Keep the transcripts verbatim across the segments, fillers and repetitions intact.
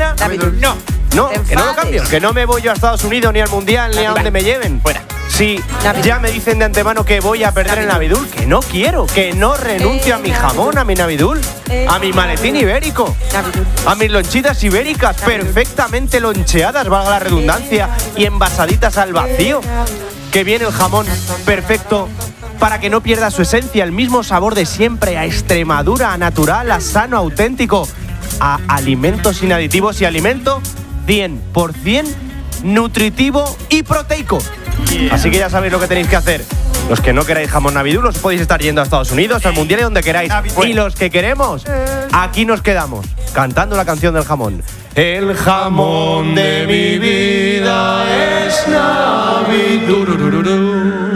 Argentina. David, no. No, que no lo cambio. Que no me voy yo a Estados Unidos ni al Mundial ni a donde me lleven. Fuera. Si ya me dicen de antemano que voy a perder el Navidul, que no quiero, que no renuncio a mi jamón, a mi Navidul, a mi maletín ibérico, a mis lonchitas ibéricas perfectamente loncheadas, valga la redundancia, y envasaditas al vacío. Que viene el jamón perfecto para que no pierda su esencia, el mismo sabor de siempre, a Extremadura, a natural, a sano, auténtico, a alimentos sin aditivos y alimento cien por ciento nutritivo y proteico. Yeah. Así que ya sabéis lo que tenéis que hacer. Los que no queráis jamón Navidul, os podéis estar yendo a Estados Unidos, al Mundial y donde queráis. Y los que queremos, aquí nos quedamos, cantando la canción del jamón. El jamón de mi vida es Navidul.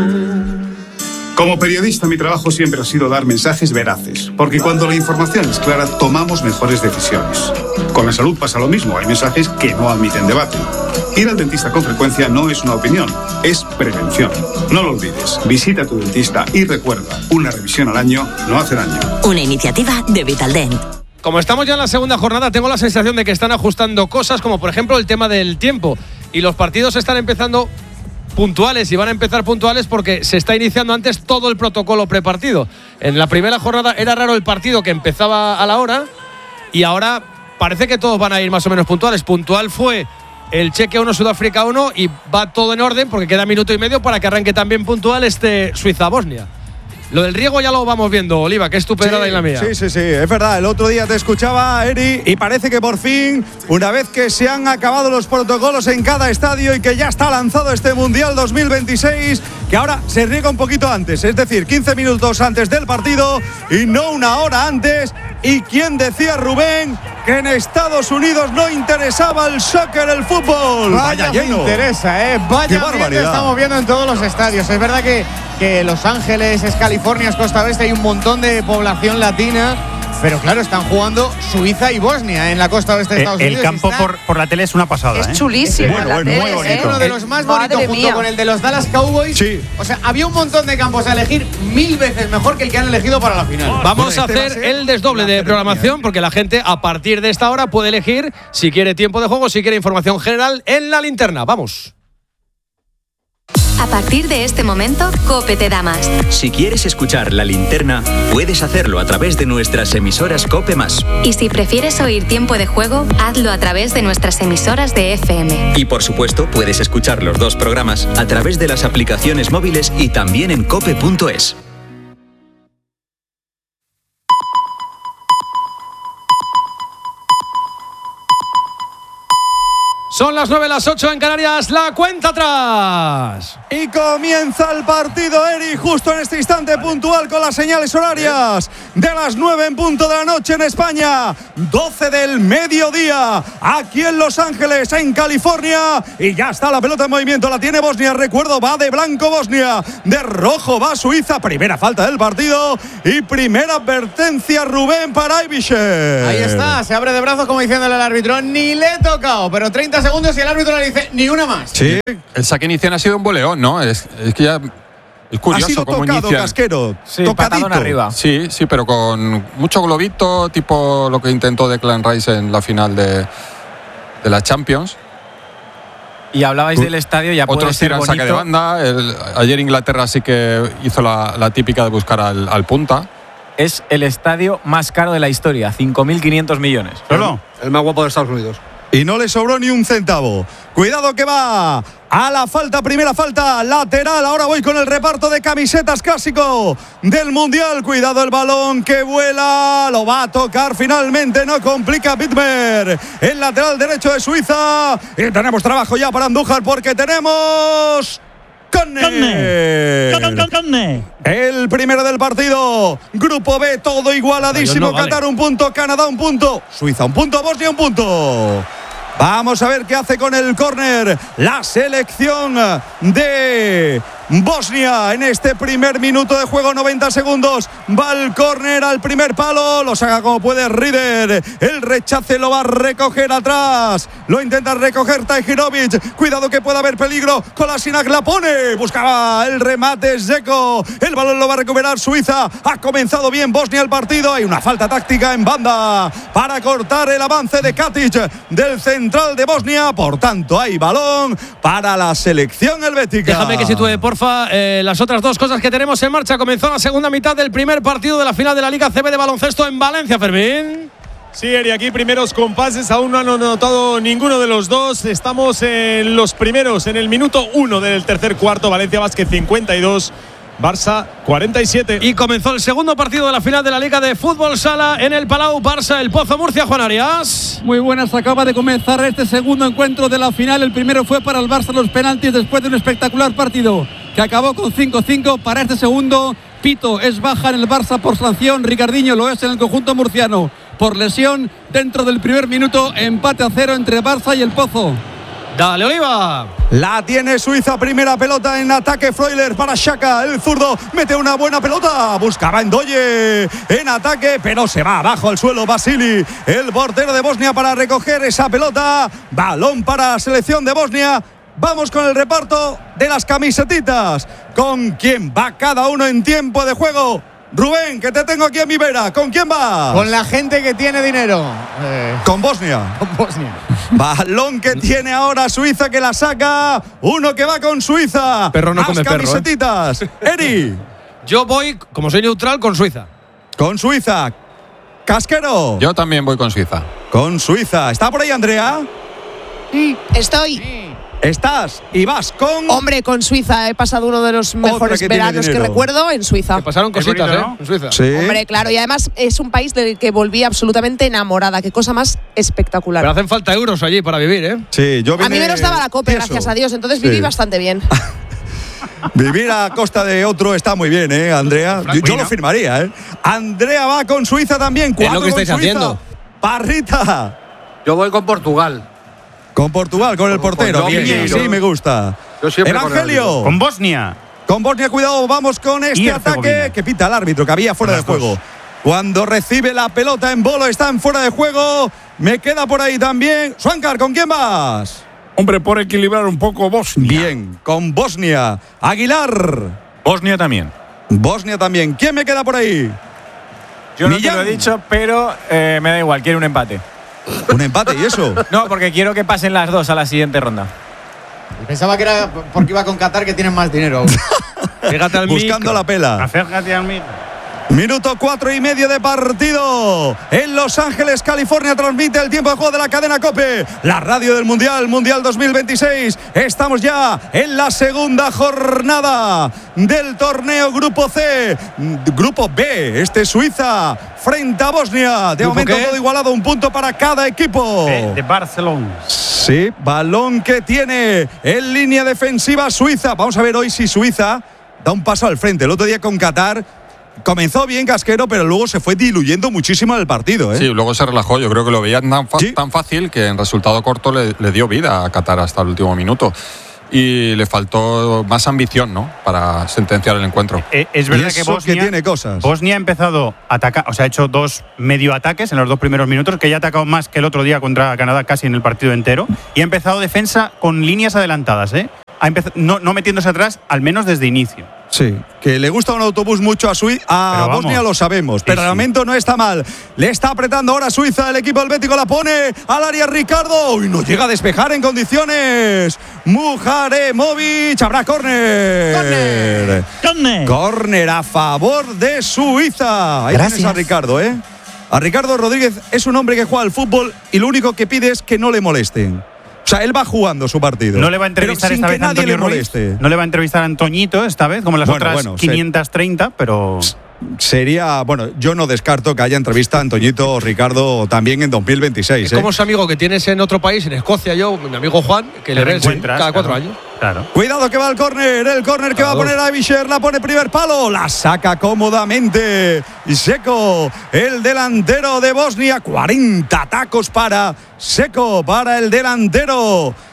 Como periodista, mi trabajo siempre ha sido dar mensajes veraces, porque cuando la información es clara, tomamos mejores decisiones. Con la salud pasa lo mismo, hay mensajes que no admiten debate. Ir al dentista con frecuencia no es una opinión, es prevención. No lo olvides, visita a tu dentista y recuerda, una revisión al año no hace daño. Una iniciativa de Vitaldent. Como estamos ya en la segunda jornada, tengo la sensación de que están ajustando cosas, como por ejemplo el tema del tiempo. Y los partidos están empezando puntuales y van a empezar puntuales porque se está iniciando antes todo el protocolo prepartido. En la primera jornada era raro el partido que empezaba a la hora y ahora parece que todos van a ir más o menos puntuales. Puntual fue el Chequia uno, Sudáfrica uno y va todo en orden porque queda minuto y medio para que arranque también puntual este Suiza-Bosnia. Lo del riego ya lo vamos viendo, Oliva, que es tu pedrada sí, y la mía. Sí, sí, sí, es verdad. El otro día te escuchaba, Eri, y parece que por fin, una vez que se han acabado los protocolos en cada estadio y que ya está lanzado este Mundial dos mil veintiséis, que ahora se riega un poquito antes, es decir, quince minutos antes del partido y no una hora antes. ¿Y quién decía, Rubén, que en Estados Unidos no interesaba el soccer, el fútbol? Vaya, Vaya lleno. interesa, ¿eh? Vaya ambiente estamos viendo en todos los estadios. Es verdad que, que Los Ángeles es California, es Costa Oeste, hay un montón de población latina. Pero claro, están jugando Suiza y Bosnia en la costa oeste de Estados el, Unidos. El campo por, por la tele es una pasada. Es ¿eh? chulísimo. Es la muy, tele, muy bonito. ¿eh? Uno de los más bonitos Madre junto mía. con el de los Dallas Cowboys. Sí. O sea, había un montón de campos a elegir, mil veces mejor que el que han elegido para la final. Vamos a hacer el desdoble de programación porque la gente a partir de esta hora puede elegir si quiere tiempo de juego, si quiere información general en la linterna. Vamos. A partir de este momento, COPE te da más. Si quieres escuchar La Linterna, puedes hacerlo a través de nuestras emisoras COPE más. Y si prefieres oír tiempo de juego, hazlo a través de nuestras emisoras de F M. Y por supuesto, puedes escuchar los dos programas a través de las aplicaciones móviles y también en cope punto es. Son las nueve, las ocho en Canarias, la cuenta atrás. Y comienza el partido, Eri, justo en este instante puntual con las señales horarias de las nueve en punto de la noche en España, doce del mediodía, aquí en Los Ángeles, en California. Y ya está la pelota en movimiento, la tiene Bosnia, recuerdo, va de blanco Bosnia, de rojo va Suiza, primera falta del partido y primera advertencia, Rubén, para Ibišev. Ahí está, se abre de brazos como diciéndole al árbitro, ni le he tocado, pero treinta segundos y el árbitro le dice, ni una más. Sí, el saque inicial ha sido un boleón, ¿no? Es, es que ya es curioso ha sido cómo tocado, inicia. Casquero, sí, tocadito arriba. Sí, sí, pero con mucho globito, tipo lo que intentó Declan Rice en la final de, de la Champions. Y hablabais del estadio, ya puede Otros ser tiran bonito. saque de banda. El, ayer Inglaterra sí que hizo la, la típica de buscar al, al punta. Es el estadio más caro de la historia, cinco mil quinientos millones. ¿Solo? El más guapo de Estados Unidos. Y no le sobró ni un centavo. Cuidado que va a la falta, primera falta lateral. Ahora voy con el reparto de camisetas clásico del Mundial. Cuidado el balón que vuela. Lo va a tocar finalmente. No complica Bittmer. El lateral derecho de Suiza. Y tenemos trabajo ya para Andújar porque tenemos... Conne. Conne. El primero del partido. Grupo B, todo igualadísimo. No, no, vale. Qatar un punto, Canadá un punto, Suiza un punto, Bosnia un punto. Vamos a ver qué hace con el córner la selección de Bosnia en este primer minuto de juego, noventa segundos. Va el córner al primer palo, lo saca como puede Rieder. El rechace lo va a recoger atrás. Lo intenta recoger Tahirovic. Cuidado que pueda haber peligro. Kolasinac la pone. Buscaba el remate Zeko. El balón lo va a recuperar Suiza. Ha comenzado bien Bosnia el partido. Hay una falta táctica en banda para cortar el avance de Katic, del central de Bosnia. Por tanto, hay balón para la selección helvética. Déjame que sitúe, porfa, eh, las otras dos cosas que tenemos en marcha. Comenzó la segunda mitad del primer partido de la final de la Liga C B de baloncesto en Valencia, Fermín. Sí, Eri, aquí primeros compases, aún no han anotado ninguno de los dos. Estamos en los primeros, en el minuto uno del tercer cuarto. Valencia Basket cincuenta y dos, Barça cuarenta y siete. Y comenzó el segundo partido de la final de la Liga de Fútbol Sala en el Palau. Barça, El Pozo, Murcia. Juan Arias. Muy buenas, acaba de comenzar este segundo encuentro de la final. El primero fue para el Barça, los penaltis, después de un espectacular partido que acabó con cinco cinco. Para este segundo, Pito es baja en el Barça por sanción, Ricardinho lo es en el conjunto murciano por lesión. Dentro del primer minuto, empate a cero entre Barça y El Pozo. Dale, Oliva. La tiene Suiza, primera pelota en ataque. Freuler para Xhaka, el zurdo mete una buena pelota, buscaba Ndoye en ataque, pero se va abajo al suelo Vasili, el portero de Bosnia, para recoger esa pelota. Balón para la selección de Bosnia. Vamos con el reparto de las camisetitas. ¿Con quién va cada uno en tiempo de juego? Rubén, que te tengo aquí a mi vera. ¿Con quién va? Con la gente que tiene dinero. Eh, con Bosnia. Con Bosnia. Balón que tiene ahora Suiza, que la saca. Uno que va con Suiza. Perro no Las come perro, camisetitas. ¿eh? Eri. Yo voy, como soy neutral, con Suiza. Con Suiza. Casquero. Yo también voy con Suiza. Con Suiza. ¿Está por ahí Andrea? Mm, estoy. Estás y vas con… Hombre, con Suiza. He pasado uno de los mejores veranos que recuerdo en Suiza. Que pasaron cositas, bonito, ¿no? ¿eh? En Suiza. Sí. Hombre, claro. Y además es un país del que volví absolutamente enamorada. Qué cosa más espectacular. Pero hacen falta euros allí para vivir, ¿eh? Sí, yo vine… A mí me los daba la COPE, eso. gracias a Dios. Entonces Sí. viví bastante bien. Vivir a costa de otro está muy bien, ¿eh, Andrea? Yo, yo lo firmaría, ¿eh? Andrea va con Suiza también. Es lo que estáis con Suiza. haciendo. Parrita. Yo voy con Portugal. Con Portugal, con el portero. Con Bien, Piñeiro. sí, me gusta. Yo siempre con Evangelio. Con Bosnia. Con Bosnia, cuidado, vamos con Y este ataque Herzegovina. que pita el árbitro, que había fuera de Las juego. dos. Cuando recibe la pelota en bolo, está en fuera de juego. Me queda por ahí también. Swankar, ¿con quién vas? Hombre, por equilibrar un poco Bosnia. Bien, con Bosnia. Aguilar. Bosnia también. Bosnia también. ¿Quién me queda por ahí? Yo no te Millán. lo he dicho, pero eh, me da igual, quiero un empate. Un empate y eso. No, porque quiero que pasen las dos a la siguiente ronda. Pensaba que era porque iba con Qatar, que tienen más dinero aún. Fíjate al Buscando micro. la pela. Acércate al mí. Minuto cuatro y medio de partido. En Los Ángeles, California, transmite el tiempo de juego de la cadena COPE, la radio del Mundial, Mundial dos mil veintiséis. Estamos ya en la segunda jornada del torneo Grupo C. Grupo B, este Suiza frente a Bosnia. De ¿Grupo momento qué? todo igualado, un punto para cada equipo. De, de Barcelona. Sí, balón que tiene en línea defensiva Suiza. Vamos a ver hoy si Suiza da un paso al frente. El otro día con Qatar comenzó bien Casquero, pero luego se fue diluyendo muchísimo en el partido, ¿eh? Sí, luego se relajó. Yo creo que lo veía tan, fa- tan fácil que en resultado corto le, le dio vida a Qatar hasta el último minuto. Y le faltó más ambición, ¿no?, para sentenciar el encuentro. Eh, es Y verdad eso que Bosnia que tiene cosas. Bosnia ha empezado a atacar, o sea, ha hecho dos medio ataques en los dos primeros minutos, que ya ha atacado más que el otro día contra Canadá casi en el partido entero. Y ha empezado defensa con líneas adelantadas, ¿eh? Ha empezado, no, no metiéndose atrás, al menos desde inicio. Sí, que le gusta un autobús mucho a, Sui a Pero vamos. Bosnia, lo sabemos, pero Sí, de sí. momento no está mal. Le está apretando ahora Suiza, el equipo helvético la pone al área Ricardo y no llega a despejar en condiciones. Mujaremovic, habrá córner. Córner. Córner a favor de Suiza. Ahí Gracias. tienes a Ricardo, ¿eh? A Ricardo Rodríguez es un hombre que juega al fútbol y lo único que pide es que no le molesten. O sea, él va jugando su partido. No le va a entrevistar pero sin esta que vez a nadie Antonio le Ruiz. moleste. No le va a entrevistar a Antoñito esta vez, como en las Bueno, otras bueno, sí. quinientos treinta, pero… Sería, bueno, yo no descarto que haya entrevista a Antoñito o Ricardo también en dos mil veintiséis. Es ¿eh? como ese amigo que tienes en otro país, en Escocia, yo, mi amigo Juan, que le ves reencuentras, cada cuatro claro. años. Claro. Cuidado que va el córner, el córner que va a Claro. poner a Avisher, la pone primer palo, la saca cómodamente. Y Seco, el delantero de Bosnia, cuarenta tacos para Seco, para el delantero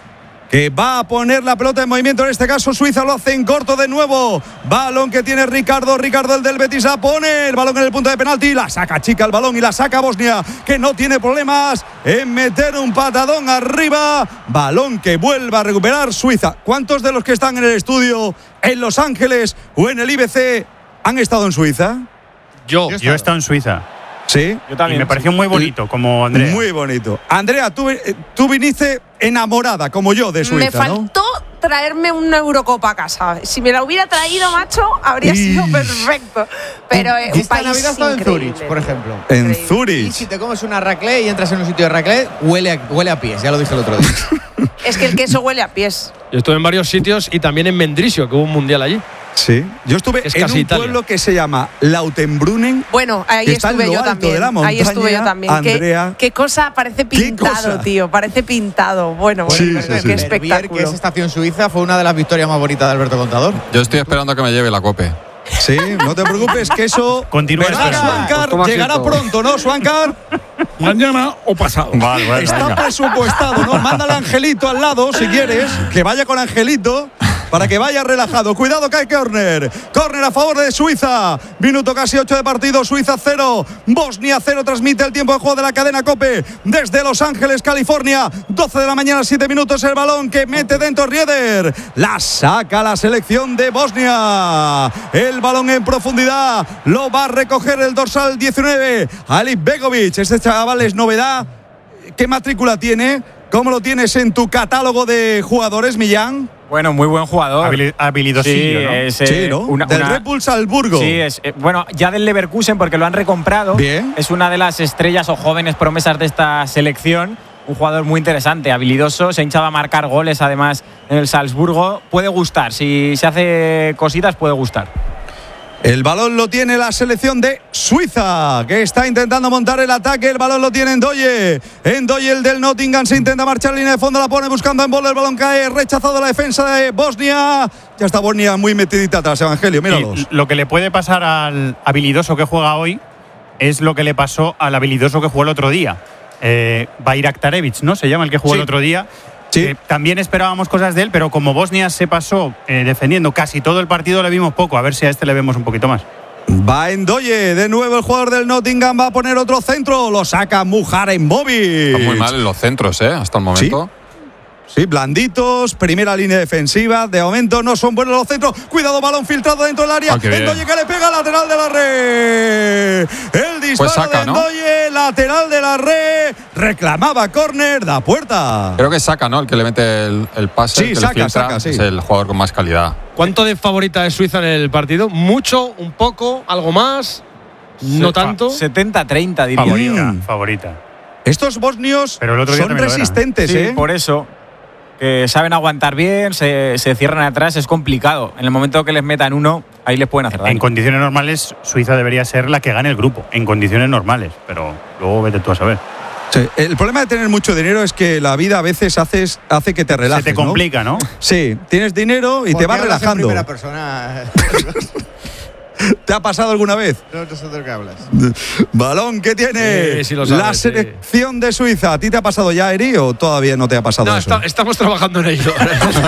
que va a poner la pelota en movimiento. En este caso Suiza lo hace en corto de nuevo. Balón que tiene Ricardo, Ricardo el del Betis, la pone el balón en el punto de penalti, la saca chica el balón y la saca Bosnia, que no tiene problemas en meter un patadón arriba. Balón que vuelva a recuperar Suiza. ¿Cuántos de los que están en el estudio en Los Ángeles o en el I B C han estado en Suiza? Yo. Yo he estado en Suiza. Sí. Yo también. Y me pareció muy bonito, como Andrea. Muy bonito. Andrea, tú, tú viniste enamorada, como yo, de Suiza, Me faltó ¿no? traerme una Eurocopa a casa. Si me la hubiera traído, macho, habría y... sido perfecto. Pero eh, un Esta país Navidad he estado en increíble. Zurich, por ejemplo. En Y Zurich. si te comes una raclette y entras en un sitio de raclette, huele a, huele a pies, ya lo dije el otro día. Es que el queso huele a pies. Yo estuve en varios sitios y también en Mendrisio, que hubo un mundial allí. Sí. Yo estuve Es en casi un Italia. pueblo que se llama Lautenbrunnen. Bueno, ahí que está en estuve lo yo alto también. de la montaña, Ahí estuve yo también. Andrea. ¿Qué, qué cosa parece pintado, cosa? tío. Parece pintado. Bueno, Sí, bueno, sí, qué sí. Verbier, espectáculo. que es estación suiza, fue una de las victorias más bonitas de Alberto Contador. Yo estoy esperando a que me lleve la cope. Sí, no te preocupes, que eso. Continúa ¿Verdad, esperando. Swankar? Pues toma Llegará asiento. pronto, ¿no, Swankar? Mañana o pasado. Vale, vale, Está venga. presupuestado, ¿no? Mándale a Angelito al lado, si quieres, que vaya con Angelito para que vaya relajado. Cuidado que hay córner. Córner a favor de Suiza. Minuto casi ocho de partido. Suiza cero, Bosnia cero. Transmite el tiempo de juego de la cadena COPE desde Los Ángeles, California. doce de la mañana, siete minutos. El balón que mete dentro Rieder. La saca la selección de Bosnia. El balón en profundidad. Lo va a recoger el dorsal diecinueve. Ali Begovic. Este chaval es novedad. ¿Qué matrícula tiene? ¿Cómo lo tienes en tu catálogo de jugadores, Millán? Bueno, muy buen jugador. Habili- habilidosillo, sí, ¿no? es, eh, Sí, ¿no? una- Del una- Red Bull Salzburgo. Sí, es, eh, bueno, ya del Leverkusen porque lo han recomprado. Bien. Es una de las estrellas o jóvenes promesas de esta selección. Un jugador muy interesante, habilidoso, se ha hinchado a marcar goles además en el Salzburgo. Puede gustar, si se hace cositas puede gustar. El balón lo tiene la selección de Suiza, que está intentando montar el ataque. El balón lo tiene Endoye. Endoye, el del Nottingham, se intenta marchar línea de fondo, la pone buscando en bola. El balón cae, rechazado la defensa de Bosnia. Ya está Bosnia muy metidita atrás, Evangelio, míralos. Y lo que le puede pasar al habilidoso que juega hoy es lo que le pasó al habilidoso que jugó el otro día. Eh, Bayraktarevich, ¿no? Se llama el que jugó Sí. el otro día. Sí. Eh, también esperábamos cosas de él, pero como Bosnia se pasó eh, defendiendo casi todo el partido, le vimos poco. A ver si a este le vemos un poquito más. Va Endoye, de nuevo el jugador del Nottingham va a poner otro centro. Lo saca Mujarenovic. Están muy mal en los centros, ¿eh? Hasta el momento. Sí, blanditos, primera línea defensiva. De momento no son buenos los centros. Cuidado, balón filtrado dentro del área. Ah, qué bien. Endoye que le pega lateral de la red. El disparo Pues saca, de ¿no? Endoye, lateral de la red. Reclamaba córner, da puerta. Creo que saca, ¿no? El que le mete el, el pase, Sí, el que saca, le filtra, saca, sí. es el jugador con más calidad. ¿Cuánto de favorita es Suiza en el partido? ¿Mucho? ¿Un poco? ¿Algo más? ¿No tanto? setenta treinta diría. Favorita, Mm. favorita. Estos bosnios Pero el otro día son también lo era. resistentes, Sí, ¿eh? por eso. Que saben aguantar bien, se, se cierran atrás, es complicado. En el momento que les metan uno, ahí les pueden hacer daño. En condiciones normales, Suiza debería ser la que gane el grupo. En condiciones normales. Pero luego vete tú a saber. Sí, el problema de tener mucho dinero es que la vida a veces haces, hace que te relajes. Se te ¿no? complica, ¿no? Sí, tienes dinero y ¿Por te qué vas hablas en relajando. primera persona. ¿Te ha pasado alguna vez? No, no sé de qué hablas. Balón que tiene Sí, sí lo sabes, la sí. selección de Suiza. ¿A ti te ha pasado ya, Eri, o todavía no te ha pasado No, eso? está- estamos trabajando en ello.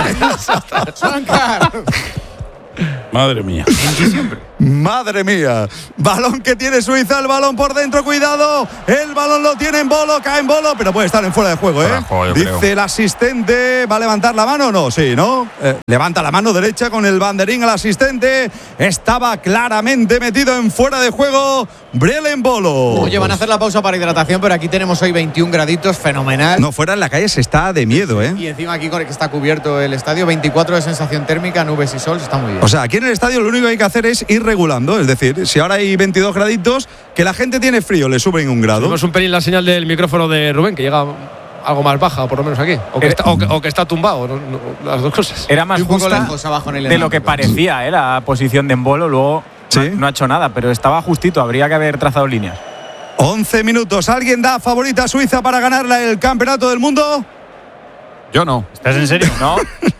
Madre mía. Madre mía. Balón que tiene Suiza, el balón por dentro, cuidado. El balón lo tiene en bolo, cae en bolo, pero puede estar en fuera de juego, ¿eh? Fuera de juego, yo Dice creo. el asistente, ¿va a levantar la mano o no? Sí, ¿no? Eh, levanta la mano derecha con el banderín al asistente. Estaba claramente metido en fuera de juego. Briel en bolo. Oye, van a hacer la pausa para hidratación, pero aquí tenemos hoy veintiún graditos, fenomenal. No, fuera en la calle se está de miedo, ¿eh? Y encima aquí con el que está cubierto el estadio, veinticuatro de sensación térmica, nubes y sol, está muy bien. O sea, aquí en el estadio lo único que hay que hacer es ir regulando. Es decir, si ahora hay veintidós graditos, que la gente tiene frío, le suben un grado. Tenemos un pelín la señal del micrófono de Rubén, que llega algo más baja, por lo menos aquí. O que, Eh, está, o que, o que está tumbado, no- no, las dos cosas. Era más Y un poco justa lejos abajo en el de lo que Atlántico. parecía, ¿eh? La posición de Embolo. Luego Sí. no, no ha hecho nada, pero estaba justito. Habría que haber trazado líneas. once minutos. ¿Alguien da favorita a Suiza para ganar el campeonato del mundo? Yo no. ¿Estás en serio? ¿No?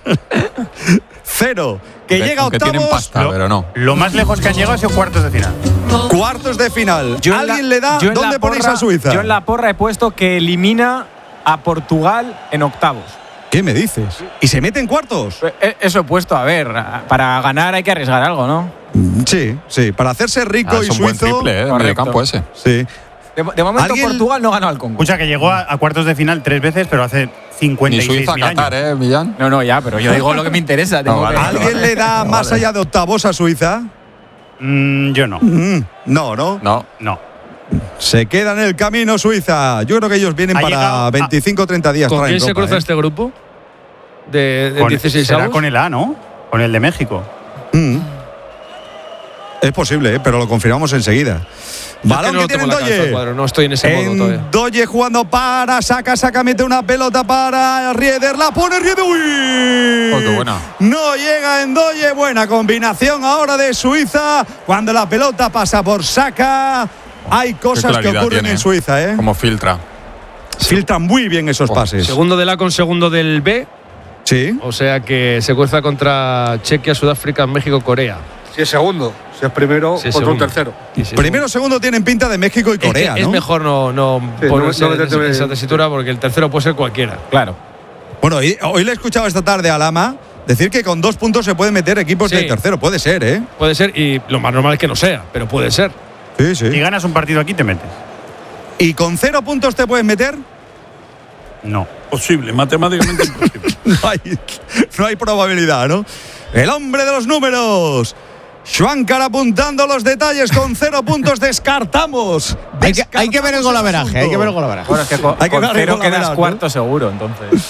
Cero. Que Aunque- llega a aunque octavos. tienen pasta, Lo- pero no. Lo más lejos que han llegado ha sido cuartos de final. Cuartos de final. Yo en la- ¿Alguien le da? yo en ¿Dónde la ponéis porra- a Suiza? Yo en la porra he puesto que elimina a Portugal en octavos. ¿Qué me dices? ¿Y se mete en cuartos? Eso he puesto, a ver, para ganar hay que arriesgar algo, ¿no? Sí, sí, para hacerse rico Ah, y es un buen suizo. triple, ¿eh? En medio campo ese. Sí. De, de momento ¿Alguien- Portugal no ha ganado el Congo. Escucha, que llegó a, a cuartos de final tres veces, pero hace cincuenta y Ni seis Suiza, mil Qatar, años. ¿eh, Millán? No, no, ya, pero yo digo lo que me interesa. tengo No, vale. que- ¿Alguien le da más allá de octavos a Suiza? Mm, yo no. Mm, no, ¿no? No. No. Se queda en el camino Suiza. Yo creo que ellos vienen Ha para llegado a- veinticinco o treinta días. ¿Con traen quién se ropa, cruza ¿eh? este grupo? De, de Con- dieciséis será avos. con el A, ¿no? Con el de México. Mm. Es posible, ¿eh? Pero lo confirmamos enseguida. Balón no que lo tiene tengo en la cabeza, Ndoye. el cuadro, no estoy en ese modo todavía. Ndoye jugando para, saca, saca, mete una pelota para Rieder, la pone Rieder. ¡Uy! Oh, qué buena. No llega Ndoye, buena combinación ahora de Suiza. Cuando la pelota pasa por Saca, hay cosas que claridad ocurren tiene, en Suiza, ¿eh? Como filtra. Filtran muy bien esos pases. Segundo del A con segundo del B. Sí. O sea que se cruza contra Chequia, Sudáfrica, México, Corea. Si es segundo, si es primero, Si es contra un segundo. tercero. Y si Primero, segundo tienen pinta de México y es que Corea, es ¿no? mejor no, no Sí, ponerse no- no en meterte esa- en- esa tesitura porque el tercero puede ser cualquiera. Claro. Bueno, hoy, hoy le he escuchado esta tarde a Lama decir que con dos puntos se pueden meter equipos Sí. del tercero. Puede ser, ¿eh? Puede ser, y lo más normal es que no sea, pero puede ser. Sí, sí. Si ganas un partido aquí, te metes. ¿Y con cero puntos te puedes meter? No. Posible, matemáticamente imposible. No hay, no hay probabilidad, ¿no? El hombre de los números. Schwankar apuntando los detalles con cero puntos. Descartamos. Hay que, hay que ver el golaveraje, hay que ver el golaveraje. Bueno, es que con, Hay que con ver el cero golaveras, quedas ¿no? cuarto seguro, entonces.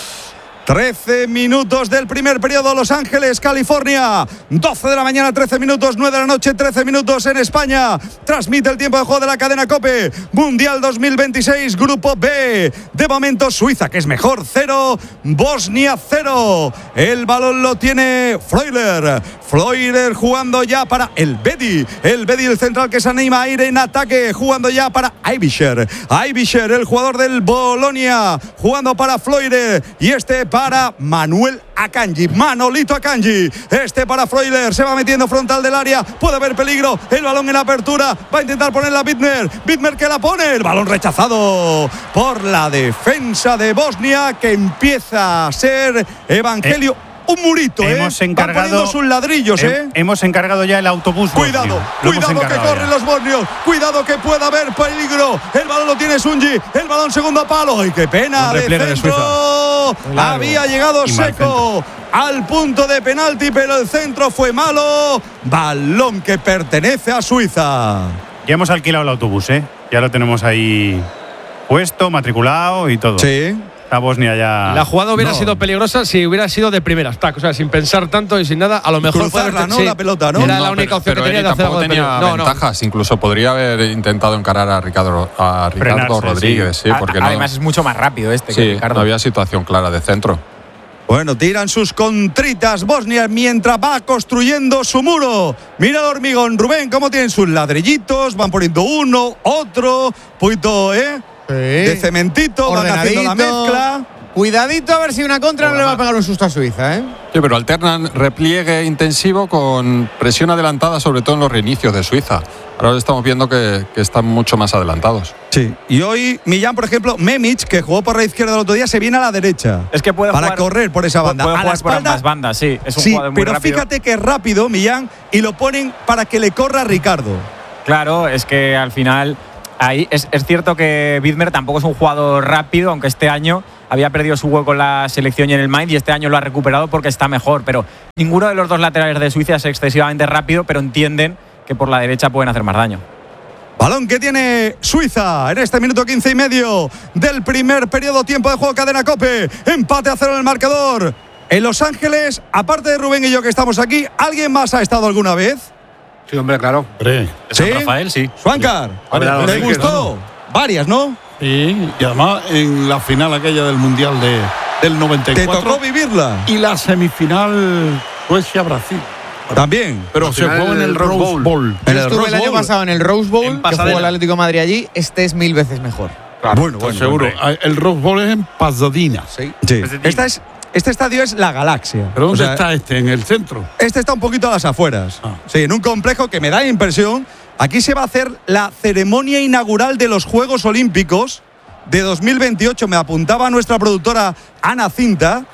trece minutos del primer periodo, Los Ángeles, California. doce de la mañana, trece minutos, nueve de la noche, trece minutos en España. Transmite el tiempo de juego de la cadena COPE. Mundial dos mil veintiséis, Grupo B. De momento, Suiza, que es mejor, cero. Bosnia, cero. El balón lo tiene Freuler. Freuler jugando ya para el Bedi. El Bedi, el central que se anima a ir en ataque. Jugando ya para Aibischer. Aibischer, el jugador del Bolonia. Jugando para Freuler. Y este para Manuel Akanji. Manolito Akanji. Este para Freuler. Se va metiendo frontal del área. Puede haber peligro. El balón en apertura. Va a intentar ponerla Bittmer. Bittmer que la pone. El balón rechazado por la defensa de Bosnia, que empieza a ser Evangelio. Eh. Un murito, ¿eh? Hemos Van encargado. poniendo sus ladrillos, ¿eh? Hem- Hemos encargado ya el autobús. Cuidado, bosnio. Lo hemos cuidado que encargado corren ya. los bosnios. Cuidado que pueda haber peligro. El balón lo tiene Sunji. El balón segundo palo. ¡Ay, qué pena! Un De repliegue de centro. Claro. Había llegado Y mal seco al punto de penalti, pero el centro fue malo. Balón que pertenece a Suiza. Ya hemos alquilado el autobús, ¿eh? Ya lo tenemos ahí puesto, matriculado y todo. Sí. La Bosnia ya. La jugada hubiera No. sido peligrosa si hubiera sido de primeras, tac, o sea, sin pensar tanto y sin nada, a lo mejor Cruzarla, puede haber- ¿no? sí. La pelota, ¿no? Era No, la única pero- opción pero que tenía Eri de hacer algo tampoco de tenía peligro. No, no. ventajas. Incluso podría haber intentado encarar a Ricardo, a Ricardo Frenarse, Rodríguez. Sí, A- porque no, Además es mucho más rápido este que sí, Ricardo. no había situación clara de centro. Bueno, tiran sus contritas Bosnia mientras va construyendo su muro. Mira el hormigón, Rubén, cómo tienen sus ladrillitos. Van poniendo uno, otro, poquito, ¿eh? De cementito, van haciendo la Ordenadito. mezcla. Cuidadito a ver si una contra no le va a pegar un susto a Suiza, ¿eh? Sí, pero alternan repliegue intensivo con presión adelantada, sobre todo en los reinicios de Suiza. Ahora estamos viendo que, que están mucho más adelantados. Sí, y hoy Millán, por ejemplo, Memic, que jugó por la izquierda el otro día, se viene a la derecha. Es que puede para jugar- correr por esa banda. Puede a la jugar por espalda, ambas bandas, sí. Es un sí, jugador muy pero rápido. fíjate que es rápido, Millán, y lo ponen para que le corra a Ricardo. Claro, es que al final ahí es, es cierto que Bittmer tampoco es un jugador rápido, aunque este año había perdido su hueco en la selección y en el Mainz y este año lo ha recuperado porque está mejor. Pero ninguno de los dos laterales de Suiza es excesivamente rápido, pero entienden que por la derecha pueden hacer más daño. Balón que tiene Suiza en este minuto quince y medio del primer periodo, tiempo de juego, cadena COPE. Empate a cero en el marcador. En Los Ángeles, aparte de Rubén y yo que estamos aquí, ¿alguien más ha estado alguna vez? Sí, hombre, claro. Hombre. ¿Sí? Rafael, sí. Juancar, Varias ¿te veces, gustó? Varias, ¿no? Sí, y además en la final aquella del Mundial de, del noventa y ¿Te cuatro. tocó vivirla? Y la semifinal Suecia-Brasil. También. Pero La se final jugó en del el Rose Rose Bowl. Bowl. En Yo el estuve Rose el año Bowl. pasado en el Rose Bowl, En que Pasadena. jugó el Atlético de Madrid allí. Este es mil veces mejor. Bueno, Estoy seguro. El Rose Bowl es en Pasadena. Sí. Sí. Esta es, este estadio es la Galaxia. ¿Pero dónde O sea, está este? ¿En el centro? Este está un poquito a las afueras. Ah. Sí, en un complejo que me da la impresión. Aquí se va a hacer la ceremonia inaugural de los Juegos Olímpicos de dos mil veintiocho. Me apuntaba nuestra productora Ana Cinta.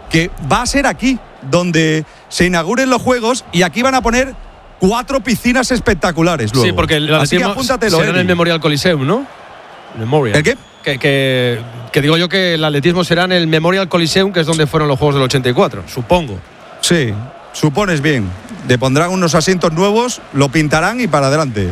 que va a ser aquí donde se inauguren los Juegos y aquí van a poner cuatro piscinas espectaculares luego. Sí, porque el Así que atletismo apúntatelo, será en Eri. el Memorial Coliseum, ¿no? Memorial. ¿El qué? Que, que, que digo yo que el atletismo será en el Memorial Coliseum, que es donde fueron los Juegos del ochenta y cuatro, supongo. Sí, supones bien. Le pondrán unos asientos nuevos, lo pintarán y para adelante.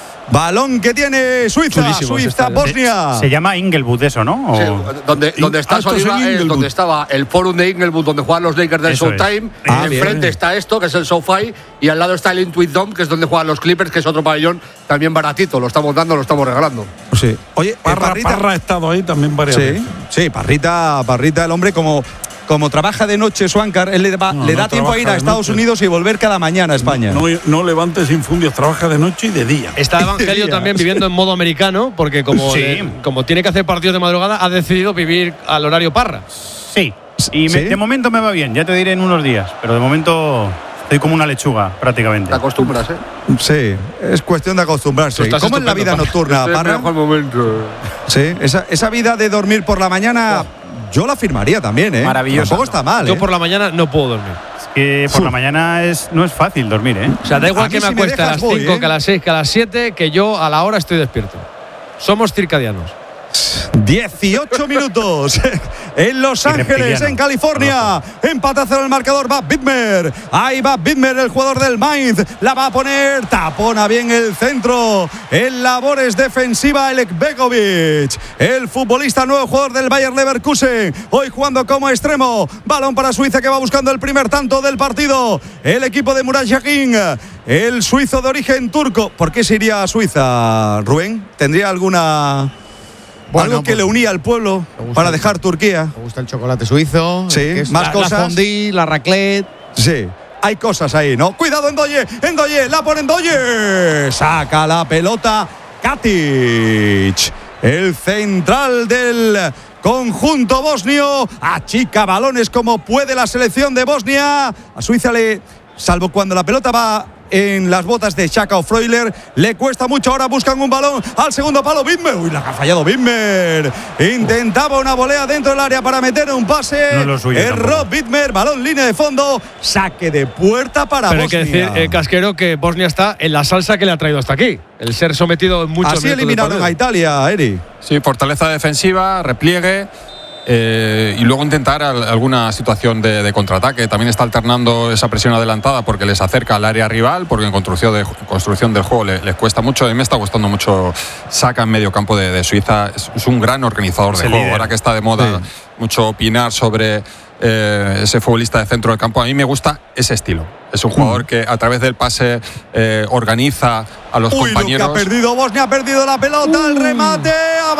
Balón que tiene Suiza, Chulísimo ese Suiza, estadio. Bosnia. Se, se llama Inglewood eso, ¿no? Sí, O- donde, donde está Altos en Soliva es Inglewood. donde estaba el Forum de Inglewood, donde juegan los Lakers del Eso es. Showtime. Ah, Enfrente bien. está esto, que es el SoFi, y al lado está el Intuit Dome, que es donde juegan los Clippers, que es otro pabellón también baratito. Lo estamos dando, lo estamos regalando. Sí. Oye, Parra, Parrita. Parra ha estado ahí también varias Sí, veces. sí, Parrita, Parrita, el hombre como, como trabaja de noche Swankar, él le, va- No, le no da tiempo a ir a trabaja de Estados noche. Unidos y volver cada mañana a España. No, no levantes infundios, trabaja de noche y de día. Está Evangelio Día. también viviendo en modo americano, porque como, Sí. le- como tiene que hacer partidos de madrugada, ha decidido vivir al horario Parra. Sí. Y me- ¿Sí? de momento me va bien, ya te diré en unos días. Pero de momento estoy como una lechuga, prácticamente. Te acostumbras, ¿eh? Sí, es cuestión de acostumbrarse. Tú estás ¿Cómo es la vida estupendo, nocturna, Este es el Parra? mejor momento. Sí, esa, esa vida de dormir por la mañana, yo la firmaría también, ¿eh? Maravillosa. Tampoco está mal, Yo ¿eh? por la mañana no puedo dormir. Es que por la mañana es, no es fácil dormir, ¿eh? O sea, da igual A que mí me si me acueste a dejas las voy, cinco, ¿eh? que a las seis, que a las siete, que yo a la hora estoy despierto. Somos circadianos. dieciocho minutos en Los Y Ángeles, reptiliano. en California. Empate a cero el marcador. Va Bittmer. Ahí va Bittmer, el jugador del Mainz. La va a poner. Tapona bien el centro. En labores defensiva, Elek Begovic. El futbolista nuevo jugador del Bayer Leverkusen. Hoy jugando como extremo. Balón para Suiza que va buscando el primer tanto del partido. El equipo de Murat Yakin. El suizo de origen turco. ¿Por qué se iría a Suiza, Rubén? ¿Tendría alguna. Bueno, algo que pues, le unía al pueblo me gusta para el- dejar Turquía? Me gusta el chocolate suizo. Sí, el queso, más la, cosas. La fondue, la raclette. Sí, hay cosas ahí, ¿no? Cuidado, Endoye, Endoye, la pone Endoye. Saca la pelota Katic. El central del conjunto bosnio. Achica balones como puede la selección de Bosnia. A Suiza le, salvo cuando la pelota va en las botas de Xhaka o Freuler, le cuesta mucho. Ahora buscan un balón al segundo palo. Bittmer, uy, la que ha fallado Bittmer. Intentaba una volea dentro del área para meter un pase. No es lo suyo Erró tampoco. Bittmer, balón línea de fondo, saque de puerta para Pero hay que Bosnia. decir, eh, Casquero, que Bosnia está en la salsa que le ha traído hasta aquí. El ser sometido en muchos Así minutos del eliminaron partido. a Italia, Eri. Sí, fortaleza defensiva, repliegue eh, y luego intentar al- alguna situación de, de contraataque. También está alternando esa presión adelantada porque les acerca al área rival, porque en construcción, de, construcción del juego le- les cuesta mucho. A mí me está gustando mucho Saka en medio campo de, de Suiza. Es, es un gran organizador Es de el juego. líder. Ahora que está de moda Sí. mucho opinar sobre eh, ese futbolista de centro del campo, a mí me gusta ese estilo. Es un jugador que a través del pase eh, organiza a los Uy, lo que compañeros. ha perdido Bosnia, ha perdido la pelota, el remate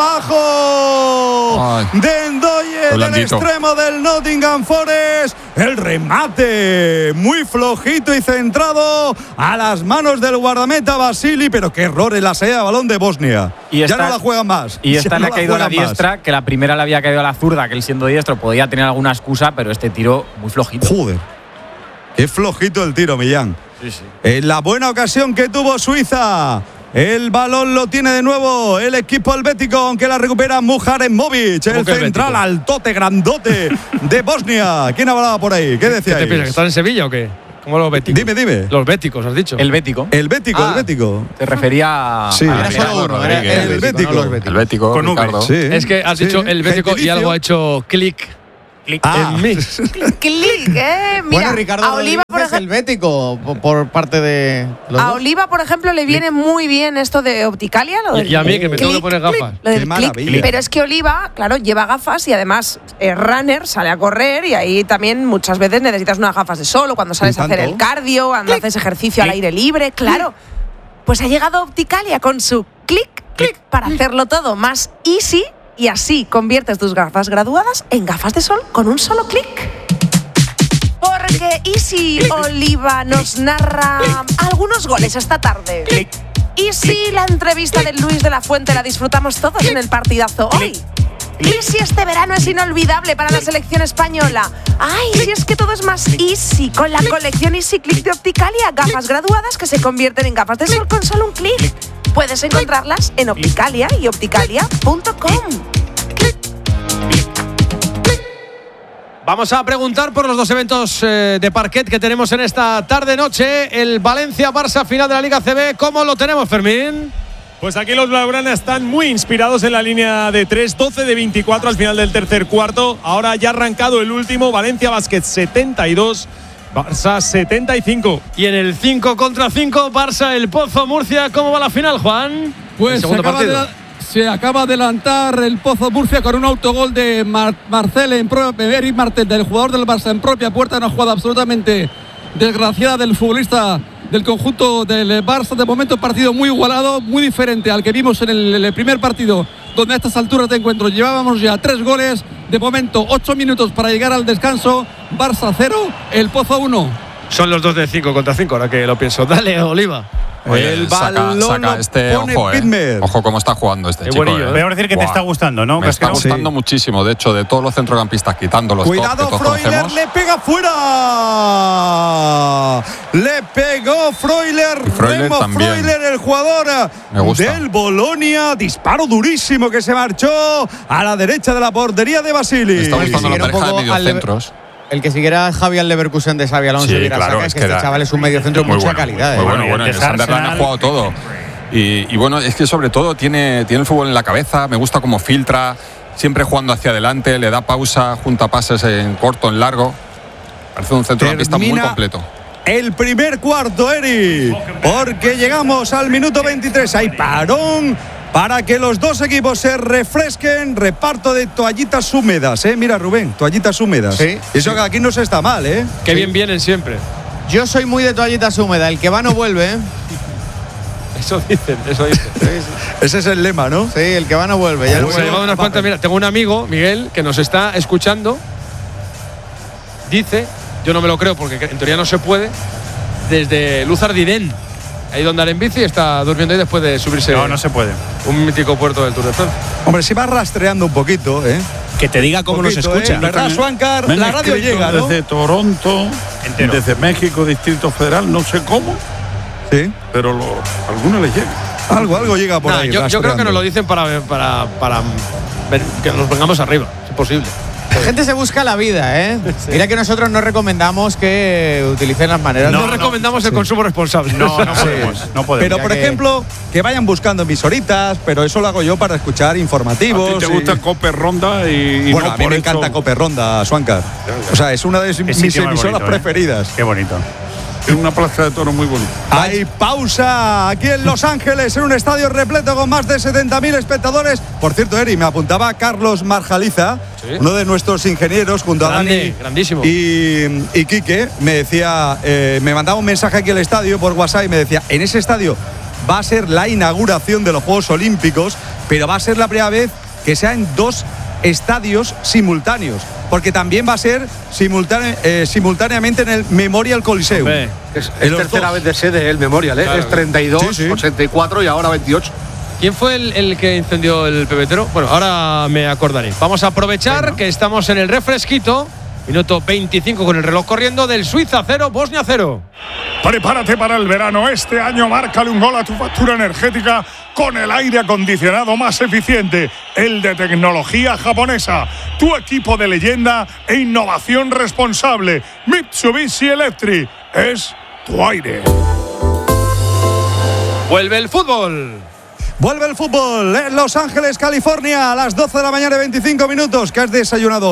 abajo Ay. de Endoye, Qué del blandito. extremo del Nottingham Forest. El remate muy flojito y centrado a las manos del guardameta Basili, pero qué error en la salida de balón de Bosnia. Y ya esta- no la juegan más. Y Ya esta no le ha caído a la juegan más. diestra, que la primera le había caído a la zurda, que él siendo diestro podía tener alguna excusa, pero este tiro muy flojito. Joder, qué flojito el tiro, Millán. Sí, sí. En la buena ocasión que tuvo Suiza. El balón lo tiene de nuevo el equipo helvético, aunque la recupera Mujaremovic, el que central helvético? altote, grandote de Bosnia. ¿Quién hablaba por ahí? ¿Qué ¿Qué decía? te piensas? ¿Que están en Sevilla o qué? ¿Cómo los béticos? Dime, dime. Los béticos, has dicho. El bético. El bético, Ah. el bético. Te refería a. Sí. a Era Ricardo solo uno, era Rodríguez. el El bético, bético. no los béticos. El Bético, Con V. Ricardo. Sí. Es que has Sí. dicho el bético y Gentilicio. algo ha hecho clic Ah. en mí. Clic, ¿eh? Mira, Bueno, Ricardo a Oliva, por Rodríguez es el ejemplo. bético por, por parte de los A dos. Oliva, por ejemplo, le viene muy bien esto de Opticalia. Lo Y, del y a mí, que me tengo que clic, poner clic, gafas. Lo del Qué clic. maravilla. Pero es que Oliva, claro, lleva gafas y además es runner, sale a correr y ahí también muchas veces necesitas unas gafas de sol o cuando sales a hacer tanto. el cardio, cuando haces ejercicio al aire libre, claro. Pues ha llegado Opticalia con su clic, clic, para hacerlo todo más easy y así conviertes tus gafas graduadas en gafas de sol con un solo clic. Porque Easy Oliva nos narra algunos goles esta tarde. Y si la entrevista de Luis de la Fuente la disfrutamos todos en el partidazo hoy. Y si este verano es inolvidable para la selección española. Ay, si es que todo es más easy con la colección Easy Click de Opticalia. Gafas graduadas que se convierten en gafas de sol con solo un clic. Puedes encontrarlas en Opticalia y opticalia punto com. Vamos a preguntar por los dos eventos eh, de parquet que tenemos en esta tarde-noche. El Valencia-Barça final de la Liga C B. ¿Cómo lo tenemos, Fermín? Pues aquí los blaugrana están muy inspirados en la línea de tres, doce de veinticuatro al final del tercer cuarto. Ahora ya ha arrancado el último, Valencia Basket setenta y dos, Barça setenta y cinco. Y en el cinco contra cinco, Barça El Pozo Murcia. ¿Cómo va la final, Juan? Pues se acaba, de, se acaba de adelantar el Pozo Murcia con un autogol de Mar, Marcel en pro, Eric Martel, del jugador del Barça en propia puerta. Una jugada absolutamente desgraciada del futbolista del conjunto del Barça. De momento partido muy igualado, muy diferente al que vimos en el, el primer partido, donde a estas alturas de encuentro llevábamos ya tres goles. De momento ocho minutos para llegar al descanso. Barça cero, El Pozo uno. Son los dos de cinco contra cinco, ahora que lo pienso. Dale, Oliva. Oye, el saca, balón saca este pone ojo, eh. Pitmer. Ojo cómo está jugando este Qué chico. buenillo, eh. Veo decir que Buah. te está gustando, ¿no? Me está Casquero? gustando Sí. muchísimo. De hecho, de todos los centrocampistas, quitando los top que Cuidado, todos Freuler conocemos. le pega fuera. Le pegó Freuler. Y Freuler Remo también. Freuler, el jugador Me gusta. del Bolonia. Disparo durísimo que se marchó a la derecha de la portería de Basili. Me está gustando la siguiera un pareja de poco al mediocentros. El que siguiera Javi al Leverkusen de Xabi Alonso Sí, hubiera claro, sacado, es que que este era chaval es un mediocentro de muy mucha bueno, calidad. Muy ¿eh? bueno, Y bueno. el En el Sunderland Arsenal- ha jugado todo. Y, y bueno, es que sobre todo tiene, tiene el fútbol en la cabeza. Me gusta cómo filtra, siempre jugando hacia adelante, le da pausa, junta pases en corto, en largo. Parece un centrocampista muy Termina completo. El primer cuarto, Eri, porque llegamos al minuto veintitrés. Hay parón para que los dos equipos se refresquen. Reparto de toallitas húmedas, ¿eh? Mira, Rubén, toallitas húmedas. Sí. Eso que aquí no se está mal, ¿eh? Qué bien vienen siempre. Yo soy muy de toallitas húmedas. El que va no vuelve. ¿eh? Eso dicen, eso dicen. Ese es el lema, ¿no? Sí, el que va no vuelve. Ya no Se vuelve. lleva unas cuantas. Mira, tengo un amigo, Miguel, que nos está escuchando. Dice, yo no me lo creo porque en teoría no se puede, desde Luzardiden, ahí donde anda en bici, está durmiendo ahí después de subirse. No, no se puede. Un mítico puerto del Tour de Francia. Hombre, si va rastreando un poquito, ¿eh? Que te diga cómo nos Poquito, escucha. ¿eh? ¿Verdad, Swankar? Me han La radio escrito llega, ¿no? desde Toronto, Entero. desde México, Distrito Federal, no sé cómo, Sí. pero lo, algunos les llega. Algo, algo llega por Nah, ahí. yo, yo creo que rastreando. nos lo dicen para, para, para ver que nos vengamos arriba, si es posible. La gente se busca la vida, ¿eh? Mira que nosotros no recomendamos que utilicen las maneras. No, de- recomendamos el consumo responsable. No, no podemos. No podemos. Pero, Ya por que- ejemplo, que vayan buscando emisoritas, pero eso lo hago yo para escuchar informativos. A ti te y- gusta Cope Ronda y, y Bueno, no a mí por me eso- encanta Cope Ronda, Swankar. O sea, es una de Qué mis sitio más emisoras bonito, ¿eh? preferidas. Qué bonito. Es una plaza de toros muy bonita. Hay pausa aquí en Los Ángeles, en un estadio repleto con más de setenta mil espectadores. Por cierto, Eri, me apuntaba Carlos Marjaliza, Sí. uno de nuestros ingenieros, junto Grande, a Dani grandísimo. y, y Quique, me decía, eh, me mandaba un mensaje aquí al estadio por WhatsApp y me decía, en ese estadio va a ser la inauguración de los Juegos Olímpicos, pero va a ser la primera vez que sea en dos estadios simultáneos, porque también va a ser simultane- eh, simultáneamente en el Memorial Coliseum. Hombre, Es, En es los tercera dos. vez de sede el Memorial, ¿eh? Claro. Es treinta y dos, Sí, sí. ochenta y cuatro y ahora veintiocho. ¿Quién fue el, el que incendió el pebetero? Bueno, ahora me acordaré. Vamos a aprovechar que estamos en el refresquito. Minuto veinticinco con el reloj corriendo del Suiza cero, Bosnia cero. Prepárate para el verano. Este año márcale un gol a tu factura energética con el aire acondicionado más eficiente, el de tecnología japonesa. Tu equipo de leyenda e innovación responsable. Mitsubishi Electric es tu aire. Vuelve el fútbol. Vuelve el fútbol en Los Ángeles, California, a las doce de la mañana y veinticinco minutos. ¿Qué has desayunado?